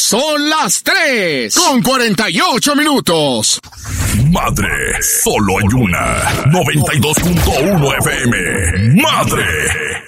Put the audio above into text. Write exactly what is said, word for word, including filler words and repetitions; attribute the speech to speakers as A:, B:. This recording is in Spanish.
A: Son las tres con cuarenta y ocho minutos.
B: Madre, solo hay una. noventa y dos punto uno F M. Madre.